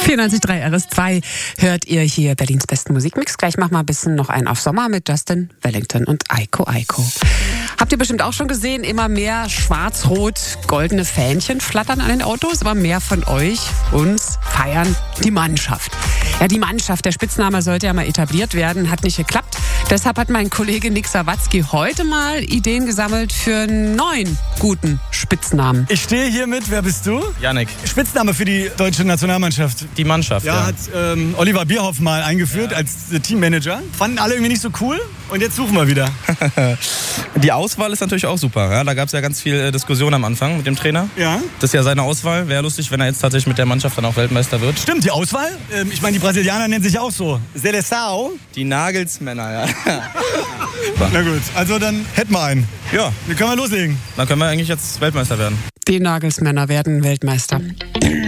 94.3 RS2 hört ihr hier Berlins besten Musikmix. Gleich machen wir ein bisschen noch einen auf Sommer mit Justin Wellington und Aiko Aiko. Habt ihr bestimmt auch schon gesehen, immer mehr schwarz-rot-goldene Fähnchen flattern an den Autos. Immer mehr von euch, uns, feiern die Mannschaft. Ja, die Mannschaft, der Spitzname sollte ja mal etabliert werden, hat nicht geklappt. Deshalb hat mein Kollege Nick Sawatzki heute mal Ideen gesammelt für einen neuen guten Spitznamen. Ich stehe hier mit, wer bist du? Yannick. Spitzname für die deutsche Nationalmannschaft. Die Mannschaft, ja. Hat Oliver Bierhoff mal eingeführt als Teammanager. Fanden alle irgendwie nicht so cool und jetzt suchen wir wieder. Die Auswahl ist natürlich auch super. Ja? Da gab es ja ganz viel Diskussion am Anfang mit dem Trainer. Ja. Das ist ja seine Auswahl. Wäre lustig, wenn er jetzt tatsächlich mit der Mannschaft dann auch Weltmeister wird. Stimmt, die Auswahl? Ich meine, die Brasilianer nennen sich auch so. Seleção. Die Nagelsmänner, ja. Na gut, also dann hätten wir einen. Ja. Dann können wir loslegen. Dann können wir eigentlich jetzt Weltmeister werden. Die Nagelsmänner werden Weltmeister.